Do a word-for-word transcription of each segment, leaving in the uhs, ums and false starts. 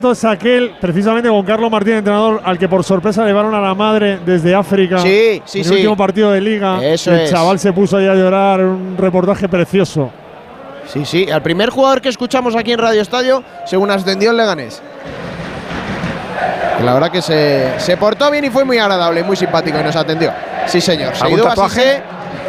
Es aquel, precisamente con Carlos Martín, entrenador, al que por sorpresa llevaron a la madre desde África. Sí, sí, en el sí. último partido de Liga. Eso el es. chaval se puso ahí a llorar, un reportaje precioso. Sí, sí, al primer jugador que escuchamos aquí en Radio Estadio, según ascendió el Leganés. La verdad que se, se portó bien y fue muy agradable, muy simpático y nos atendió. Sí, señor. ¿Algún Seydou tatuaje? Cissé,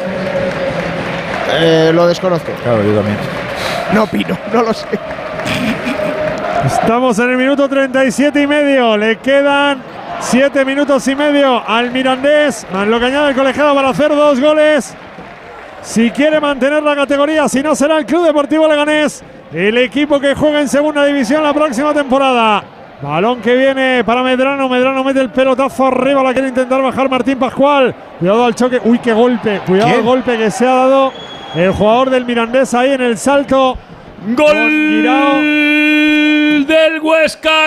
eh, lo desconozco. Claro, yo también. No opino, no lo sé. Estamos en el minuto treinta y siete y medio. Le quedan siete minutos y medio al Mirandés, más lo que añade el colegiado para hacer dos goles. Si quiere mantener la categoría, si no será el Club Deportivo Leganés, el equipo que juega en segunda división la próxima temporada. Balón que viene para Medrano. Medrano mete el pelotazo arriba, la quiere intentar bajar Martín Pascual. Cuidado al choque. Uy, qué golpe. Cuidado ¿Quién? al golpe que se ha dado el jugador del Mirandés ahí en el salto. Gol del Huesca,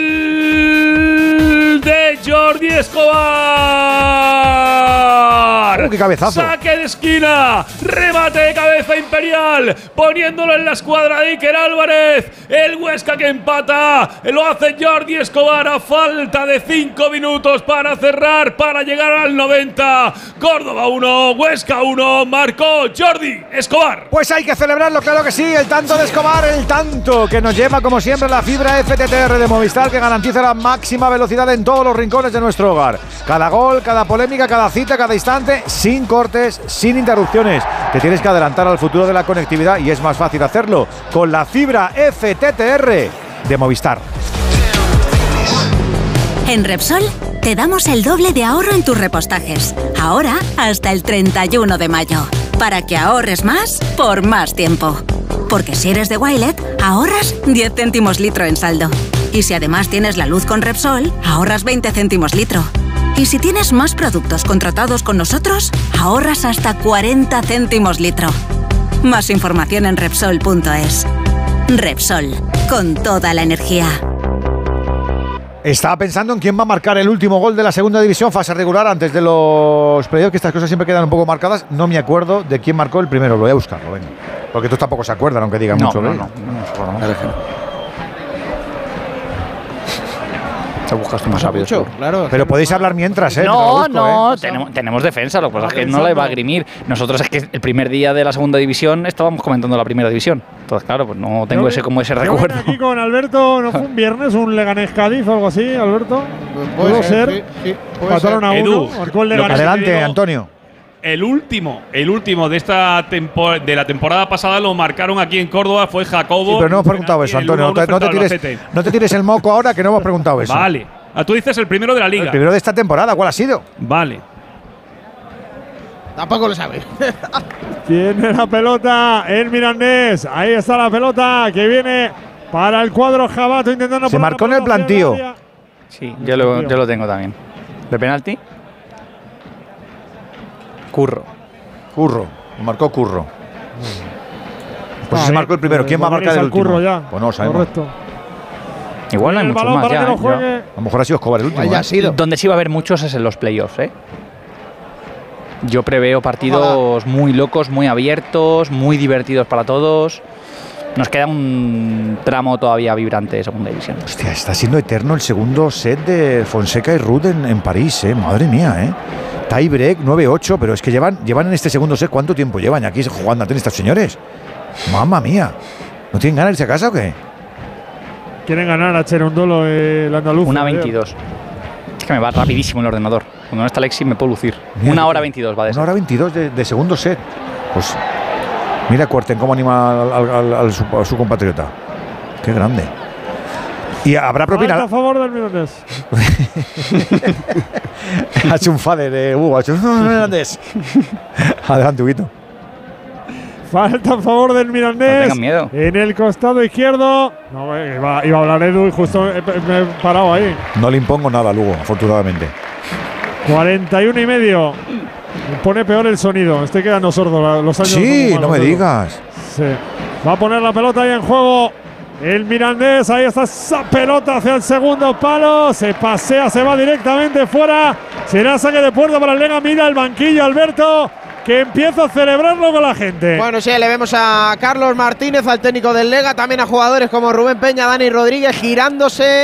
gol de Jordi Escobar. ¡Uh, qué cabezazo! Saque de esquina, remate de cabeza Imperial, poniéndolo en la escuadra de Iker Álvarez. El Huesca que empata, lo hace Jordi Escobar a falta de cinco minutos para cerrar, para llegar al noventa. Córdoba uno, Huesca uno, marcó Jordi Escobar. Pues hay que celebrarlo, claro que sí. El tanto de Escobar, el tanto que nos lleva como siempre la fibra F T T R de Movistar, que garantiza la máxima velocidad en todos los rincones de nuestro hogar. Cada gol, cada polémica, cada cita, cada instante, sin cortes, sin interrupciones. Te tienes que adelantar al futuro de la conectividad y es más fácil hacerlo con la fibra F T T R de Movistar. En Repsol te damos el doble de ahorro en tus repostajes. Ahora hasta el treinta y uno de mayo. Para que ahorres más por más tiempo. Porque si eres de Wilet, ahorras diez céntimos litro en saldo. Y si además tienes la luz con Repsol, ahorras veinte céntimos litro. Y si tienes más productos contratados con nosotros, ahorras hasta cuarenta céntimos litro. Más información en Repsol punto es. Repsol, con toda la energía. Estaba pensando en quién va a marcar el último gol de la segunda división, fase regular, antes de los playoffs, que estas cosas siempre quedan un poco marcadas. No me acuerdo de quién marcó el primero, lo voy a buscarlo, venga. Porque tú tampoco se acuerdan, aunque digan No, mucho. no, ¿eh? no, no, no, no, no. Te buscas más rápido. Mucho, claro. Pero podéis hablar mientras, ¿eh? No, Busco, no, ¿eh? tenemos, tenemos defensa, lo que pasa es que no la iba a grimir. Nosotros es que el primer día de la segunda división estábamos comentando la primera división. Entonces, claro, pues no tengo Yo ese vi- como ese yo recuerdo. vine aquí con Alberto, ¿no fue un viernes un Leganés Cádiz o algo así, Alberto? ¿Pudo ser? Sí, sí, puede Mataron ser. a Edu, uno, marcó el lo que Leganés. Adelante, digo- Antonio. El último, el último de esta tempo- de la temporada pasada lo marcaron aquí en Córdoba, fue Jacobo. Sí, pero no hemos preguntado eso, El Antonio. uno a No uno te, no te frente al tires, Albacete. no te tires el moco ahora, que no hemos preguntado eso. Vale. Ah, tú dices el primero de la liga. El primero de esta temporada, ¿cuál ha sido? Vale. Tampoco lo sabe. Tiene la pelota el Mirandés. Ahí está la pelota que viene para el cuadro Jabato intentando. Se poner marcó la en el pelota hacia plantío. área. Sí, yo lo, yo lo tengo también. ¿De penalti? Curro. Curro. Lo marcó Curro. Pues Ah, se bien. marcó el primero. ¿Quién va a Volvéis marcar el al último? Curro ya. Pues no lo sabemos. Correcto. Igual no hay El muchos balón más para ya. que lo ¿eh? juegue. A lo mejor ha sido Escobar el último. Vaya ¿eh? ha sido. Donde sí va a haber muchos es en los playoffs, ¿eh? Yo preveo partidos muy locos, muy abiertos, muy divertidos para todos. Nos queda un tramo todavía vibrante de segunda división. Hostia, está siendo eterno el segundo set de Fonseca y Ruud en, en París, ¿eh? Madre mía, ¿eh? Tie break nueve ocho, pero es que llevan, llevan en este segundo set, ¿cuánto tiempo llevan aquí jugando a tenis estos señores? Mamma mía. ¿No tienen ganas de irse a casa o qué? Quieren ganar a Cherundolo el andaluz. Una veintidós. Es que me va rapidísimo el ordenador. Cuando no está Alexis me puedo lucir. Mira, Una tú, hora veintidós va de Una ser. hora veintidós de, de segundo set. Pues mira Cuarten cómo anima al, al- al- al su, a su compatriota. Qué grande. Y habrá propina. Falta a favor del Mirandés. Ha hecho un fader de Hugo. Ha hecho un Hernández. Adelante, Huguito. Falta a favor del Mirandés. No tengan miedo. En el costado izquierdo. No, eh, iba, iba a hablar Edu y justo he- me he parado ahí. No le impongo nada a Lugo, afortunadamente. cuarenta y uno y medio. Me pone peor el sonido. Estoy quedando sordo. la- Los años Sí, son no malos, me Edu. digas. Sí. Va a poner la pelota ahí en juego. El Mirandés, ahí está esa pelota hacia el segundo palo. Se pasea, se va directamente fuera. Será saque de puerta para el Lega. Mira el banquillo, Alberto. que empiezo a celebrarlo con la gente. Bueno, sí, le vemos a Carlos Martínez, al técnico del Lega, también a jugadores como Rubén Peña, Dani Rodríguez girándose